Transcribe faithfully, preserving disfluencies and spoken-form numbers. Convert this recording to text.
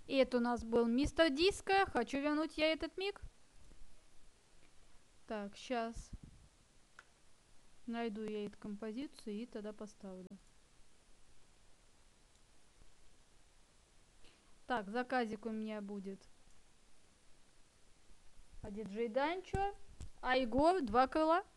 И это у нас был мистер Диско. Хочу вернуть я этот миг. Так, сейчас найду я эту композицию и тогда поставлю. Так, заказик у меня будет. А диджей Данчо. А Егор, два крыла.